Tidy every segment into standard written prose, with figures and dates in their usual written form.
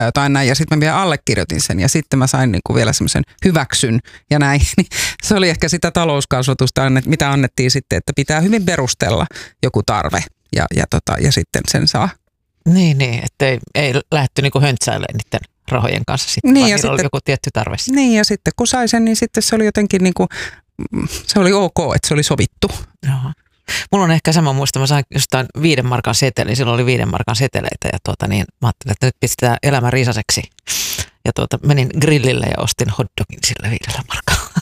jotain näin, ja sitten mä vielä allekirjoitin sen, ja sitten mä sain niin kuin vielä semmoisen hyväksyn ja näin. Se oli ehkä sitä talouskasvatusta, mitä annettiin sitten, että pitää hyvin perustella joku tarve, ja sitten sen saa. Niin, että ei lähdetty niinku höntsäilemään niiden rahojen kanssa sitten, niin, vaan niillä oli joku tietty tarve. Niin, ja sitten kun sai sen, niin sitten se oli jotenkin niinku, se oli ok, että se oli sovittu. Joo. Mulla on ehkä sama muista, mä sain jostain 5 markan seteli, silloin oli 5 markan seteleitä ja niin mä ajattelin, että nyt pistetään elämä risaseksi. Ja menin grillille ja ostin hotdogin sillä 5 markalla.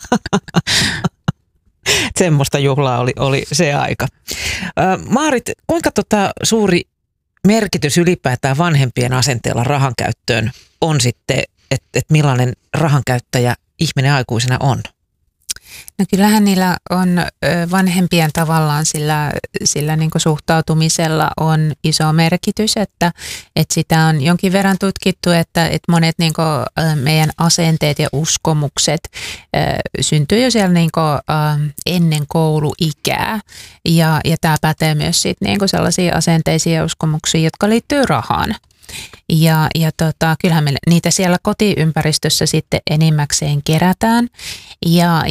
Semmoista juhlaa oli se aika. Maarit, kuinka suuri merkitys ylipäätään vanhempien asenteella rahan käyttöön on sitten, että millainen rahankäyttäjä ihminen aikuisena on? No kyllähän niillä on vanhempien tavallaan sillä niin kuin suhtautumisella on iso merkitys, että sitä on jonkin verran tutkittu, että monet niin kuin meidän asenteet ja uskomukset syntyy jo siellä niin kuin ennen kouluikää ja tämä pätee myös sit niin kuin sellaisia asenteisia ja uskomuksia, jotka liittyy rahaan. Ja kyllähän me niitä siellä kotiympäristössä sitten enimmäkseen kerätään ja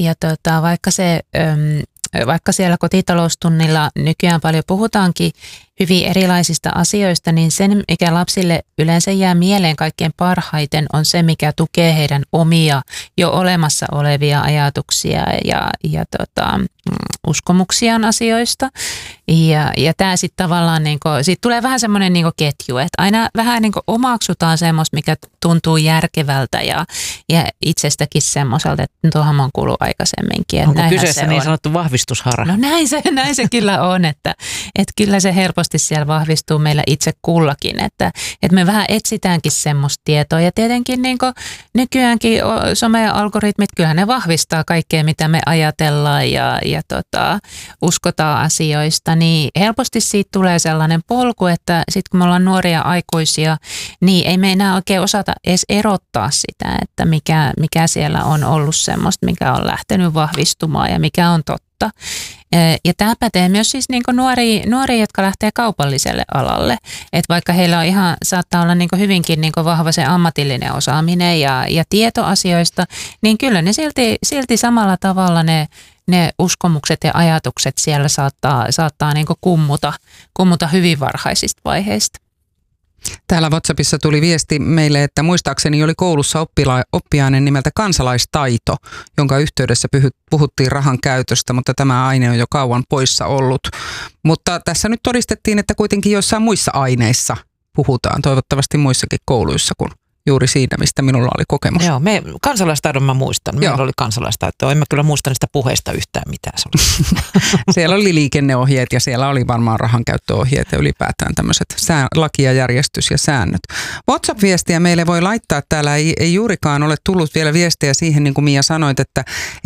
vaikka siellä kotitaloustunnilla nykyään paljon puhutaankin hyvin erilaisista asioista, niin sen, mikä lapsille yleensä jää mieleen kaikkein parhaiten, on se, mikä tukee heidän omia jo olemassa olevia ajatuksia ja uskomuksiaan asioista. Ja tämä sitten tavallaan, siitä tulee vähän semmoinen ketju, että aina vähän omaksutaan semmoista, mikä tuntuu järkevältä ja itsestäkin semmoiselta, että tuohon mä oon kuullut aikaisemminkin. Onko kyseessä niin sanottu vahvistusharha? No näin se kyllä on, että kyllä se helposti siellä vahvistuu meillä itse kullakin, että me vähän etsitäänkin semmoista tietoa ja tietenkin nykyäänkin some-algoritmit, kyllähän ne vahvistaa kaikkea, mitä me ajatellaan ja uskotaan asioista, niin helposti siitä tulee sellainen polku, että sitten kun me ollaan nuoria aikuisia, niin ei me enää oikein osata edes erottaa sitä, että mikä siellä on ollut semmoista, mikä on lähtenyt vahvistumaan ja mikä on totta. Ja tämä pätee myös siis nuoria, jotka lähtee kaupalliselle alalle. Että vaikka heillä on saattaa olla hyvinkin vahva se ammatillinen osaaminen ja tieto asioista, niin kyllä ne silti samalla tavalla ne uskomukset ja ajatukset siellä saattaa kummuta hyvin varhaisista vaiheista. Täällä WhatsAppissa tuli viesti meille, että muistaakseni oli koulussa oppiaine nimeltä kansalaistaito, jonka yhteydessä puhuttiin rahan käytöstä, mutta tämä aine on jo kauan poissa ollut. Mutta tässä nyt todistettiin, että kuitenkin joissain muissa aineissa puhutaan, toivottavasti muissakin kouluissa kuin juuri siinä, mistä minulla oli kokemus. Joo, kansalaistaidon mä muistan. Meillä oli kansalaistaitoa. En mä kyllä muista niistä puheista yhtään mitään. Siellä oli liikenneohjeet ja siellä oli varmaan rahankäyttöohjeet ja ylipäätään tämmöiset laki ja järjestys ja säännöt. WhatsApp-viestiä meille voi laittaa. Täällä ei juurikaan ole tullut vielä viestiä siihen, niin kuin Mia sanoit, että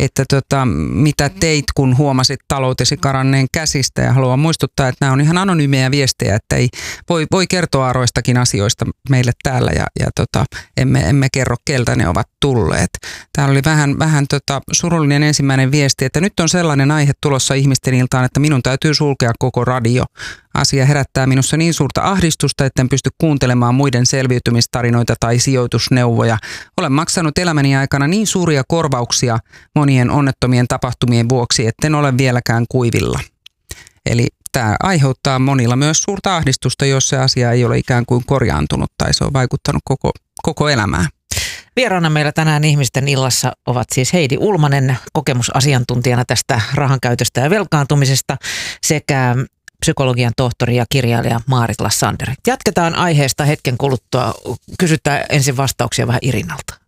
mitä teit, kun huomasit taloutesi karanneen käsistä. Ja haluan muistuttaa, että nämä on ihan anonyymejä viestejä, että voi kertoa aroistakin asioista meille täällä ja emme kerro, keltä ne ovat tulleet. Täällä oli vähän surullinen ensimmäinen viesti, että nyt on sellainen aihe tulossa ihmisten iltaan, että minun täytyy sulkea koko radio. Asia herättää minussa niin suurta ahdistusta, etten pysty kuuntelemaan muiden selviytymistarinoita tai sijoitusneuvoja. Olen maksanut elämäni aikana niin suuria korvauksia monien onnettomien tapahtumien vuoksi, etten ole vieläkään kuivilla. Eli tämä aiheuttaa monilla myös suurta ahdistusta, jos se asia ei ole ikään kuin korjaantunut tai se on vaikuttanut koko elämään. Vieraana meillä tänään ihmisten illassa ovat siis Heidi Ulmanen kokemusasiantuntijana tästä rahankäytöstä ja velkaantumisesta sekä psykologian tohtori ja kirjailija Maarit Lassander. Jatketaan aiheesta hetken kuluttua. Kysytään ensin vastauksia vähän Irinalta.